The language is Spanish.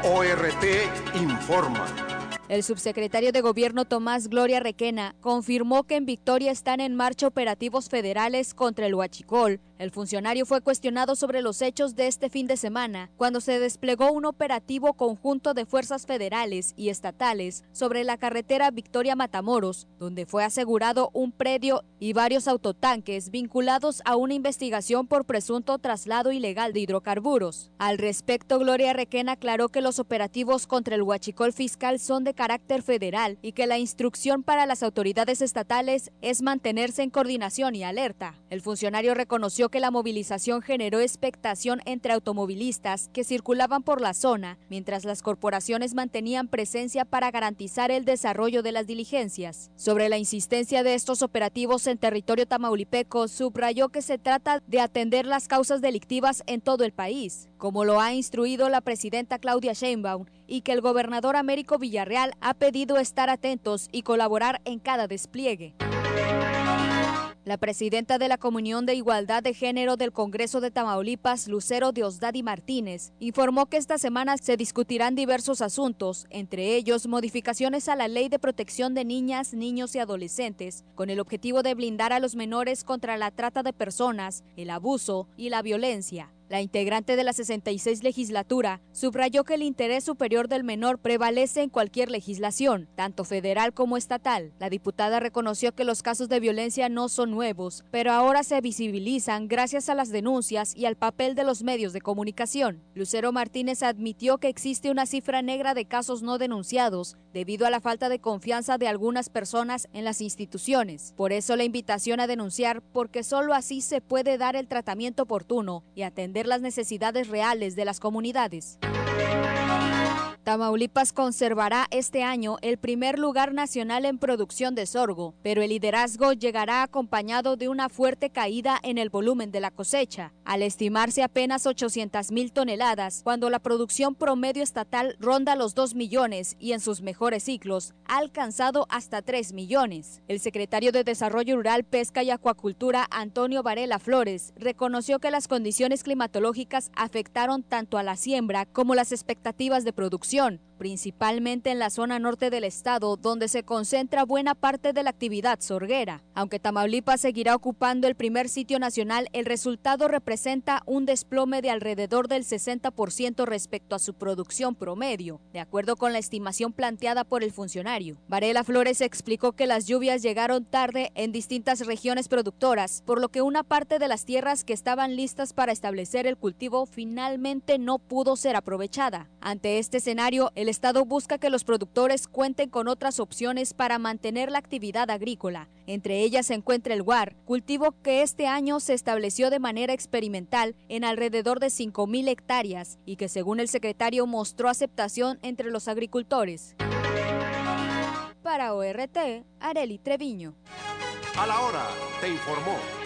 ORT informa. El subsecretario de Gobierno Tomás Gloria Requena confirmó que en Victoria están en marcha operativos federales contra el huachicol. El funcionario fue cuestionado sobre los hechos de este fin de semana, cuando se desplegó un operativo conjunto de fuerzas federales y estatales sobre la carretera Victoria-Matamoros, donde fue asegurado un predio y varios autotanques vinculados a una investigación por presunto traslado ilegal de hidrocarburos. Al respecto, Gloria Requena aclaró que los operativos contra el huachicol fiscal son de carácter federal y que la instrucción para las autoridades estatales es mantenerse en coordinación y alerta. El funcionario reconoció que la movilización generó expectación entre automovilistas que circulaban por la zona, mientras las corporaciones mantenían presencia para garantizar el desarrollo de las diligencias. Sobre la insistencia de estos operativos en territorio tamaulipeco, subrayó que se trata de atender las causas delictivas en todo el país, como lo ha instruido la presidenta Claudia Sheinbaum, y que el gobernador Américo Villarreal ha pedido estar atentos y colaborar en cada despliegue. La presidenta de la Comunión de Igualdad de Género del Congreso de Tamaulipas, Lucero Diosdado Martínez, informó que esta semana se discutirán diversos asuntos, entre ellos modificaciones a la Ley de Protección de Niñas, Niños y Adolescentes, con el objetivo de blindar a los menores contra la trata de personas, el abuso y la violencia. La integrante de la 66 legislatura subrayó que el interés superior del menor prevalece en cualquier legislación, tanto federal como estatal. La diputada reconoció que los casos de violencia no son nuevos, pero ahora se visibilizan gracias a las denuncias y al papel de los medios de comunicación. Lucero Martínez admitió que existe una cifra negra de casos no denunciados debido a la falta de confianza de algunas personas en las instituciones. Por eso la invitación a denunciar, porque solo así se puede dar el tratamiento oportuno y atender las necesidades reales de las comunidades. Tamaulipas conservará este año el primer lugar nacional en producción de sorgo, pero el liderazgo llegará acompañado de una fuerte caída en el volumen de la cosecha, al estimarse apenas 800,000 toneladas, cuando la producción promedio estatal ronda los 2 millones y en sus mejores ciclos ha alcanzado hasta 3 millones. El secretario de Desarrollo Rural, Pesca y Acuacultura, Antonio Varela Flores, reconoció que las condiciones climatológicas afectaron tanto a la siembra como las expectativas de producción, principalmente en la zona norte del estado, donde se concentra buena parte de la actividad sorguera. Aunque Tamaulipas seguirá ocupando el primer sitio nacional, el resultado representa un desplome de alrededor del 60% respecto a su producción promedio, de acuerdo con la estimación planteada por el funcionario. Varela Flores explicó que las lluvias llegaron tarde en distintas regiones productoras, por lo que una parte de las tierras que estaban listas para establecer el cultivo finalmente no pudo ser aprovechada. Ante este escenario, el Estado busca que los productores cuenten con otras opciones para mantener la actividad agrícola. Entre ellas se encuentra el guar, cultivo que este año se estableció de manera experimental en alrededor de 5,000 hectáreas y que, según el secretario, mostró aceptación entre los agricultores. Para ORT, Arely Treviño. A la hora, te informó